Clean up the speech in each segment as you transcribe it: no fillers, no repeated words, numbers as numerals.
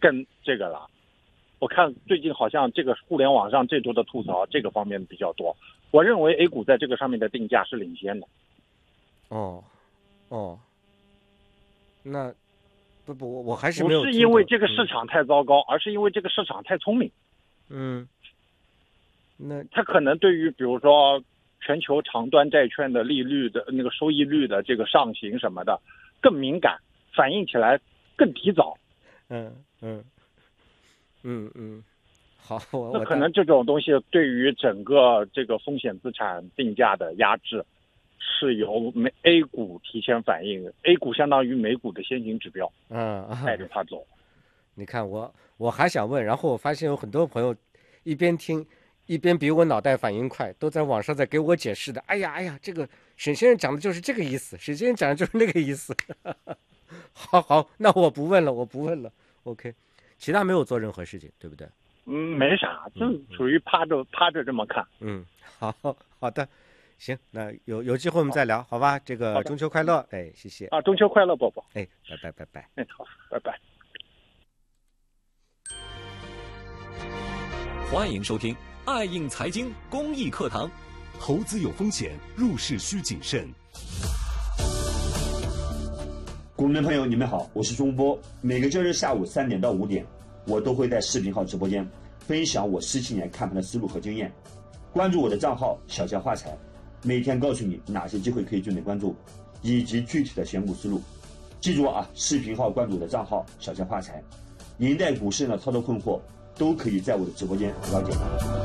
跟这个了。我看最近好像这个互联网上这周的吐槽这个方面比较多。我认为 A 股在这个上面的定价是领先的。 那我还是没有。 不是因为这个市场太糟糕，而是因为这个市场太聪明。 那它可能对于比如说全球长端债券的利率的那个收益率的这个上行什么的更敏感，反应起来更提早。 好， 那可能这种东西对于整个这个风险资产定价的压制是由A 股提前反应的。A 股相当于美股的先行指标，带着它走。 你看我还想问，然后我发现有很多朋友一边听一边比我脑袋反应快，都在网上在给我解释的。哎呀，这个沈先生讲的就是这个意思，沈先生讲的就是那个意思。好，那我不问了。OK， 其他没有做任何事情，对不对？ 没啥，就属于趴着这么看。 好的，行，那有机会我们再聊，好吧？这个中秋快乐，哎，谢谢中秋快乐，宝宝， 哎，拜拜， 哎，好，拜拜。 欢迎收听爱应财经公益课堂， 投资有风险，入市需谨慎。 股民朋友，你们好，我是钟波。每个周日下午3点到5点，我都会在视频号直播间分享我17年看盘的思路和经验。关注我的账号小钱发财，每天告诉你哪些机会可以重点关注，以及具体的选股思路。记住视频号关注我的账号小钱发财。您在股市的操作困惑，都可以在我的直播间了解到。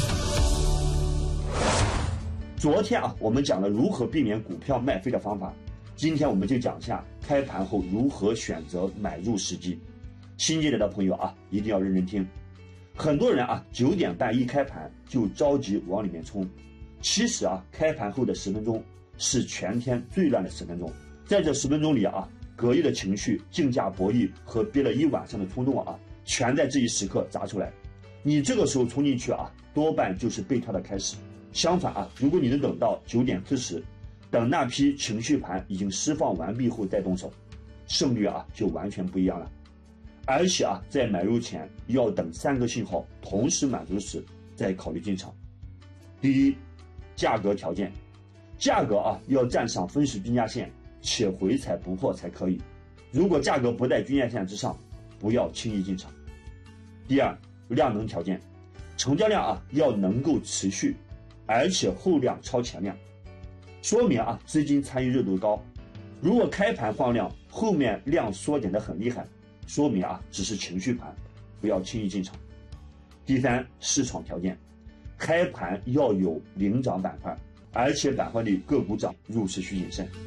昨天我们讲了如何避免股票卖飞的方法，今天我们就讲一下开盘后如何选择买入时机。新进来的朋友一定要认真听。很多人9点半一开盘就着急往里面冲，其实开盘后的10分钟是全天最乱的10分钟。在这10分钟里隔夜的情绪、竞价博弈和憋了一晚上的冲动全在这一时刻砸出来。你这个时候冲进去多半就是被套的开始。相反如果你能等到9点40，等那批情绪盘已经释放完毕后再动手，胜率就完全不一样了。而且在买入前要等3个信号同时满足时再考虑进场。第一，价格条件，价格要站上分时均价线且回踩不破才可以。如果价格不在均价线之上，不要轻易进场。第二，量能条件，成交量要能够持续，而且后量超前量，说明资金参与热度高。如果开盘放量，后面量缩减得很厉害，说明只是情绪盘，不要轻易进场。第三，市场条件，开盘要有领涨板块，而且板块里个股涨，入市需谨慎。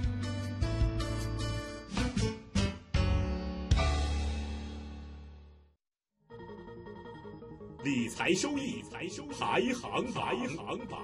理财收益排行榜。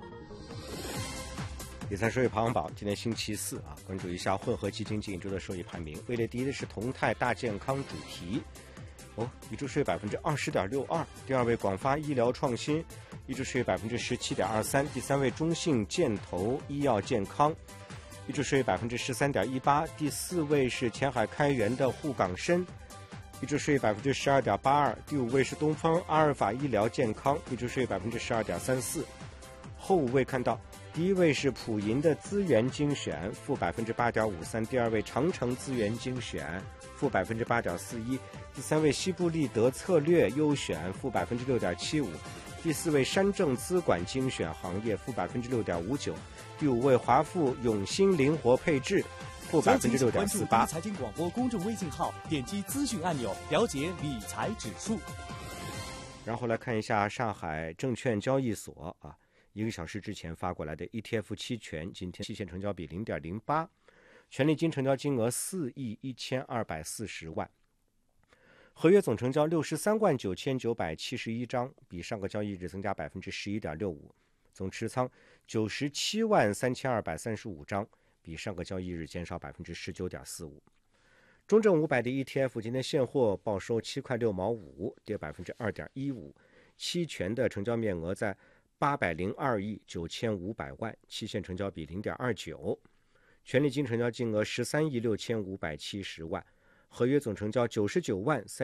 理财收益排行榜，今天星期4关注一下混合基金近一周的收益排名。位列第一的是同泰大健康主题，一周收益20.62%。第二位广发医疗创新，一周收益17.23%。第三位中信建投医药健康，一周收益13.18%。第四位是前海开源的沪港深，一周收益12.82%。第五位是东方阿尔法医疗健康，一周收益12.34%。后五位看到，第一位是普银的资源精选，负8.53%；第二位长城资源精选，负8.41%；第三位西部利得策略优选，负6.75%；第四位山正资管精选行业，负6.59%；第五位华富永兴灵活配置，负6.48%。 关注第一财经广播公众微信号，点击资讯按钮，了解理财指数。 然后来看一下上海证券交易所1个小时之前发过来的 ETF 期权，今天期限成交比 0.08， 权利金成交金额4亿1240万，合约总成交63万9971张，比上个交易日增加 11.65%， 总持仓97万3235张，比上个交易日减少 19.45%。中证500的 ETF 今天现货报收7块6毛5，跌 2.15%， 期权的成交面额在802亿9500万，期限成交比 0.29%， 权利金成交金额13亿6570万，合约总成交99万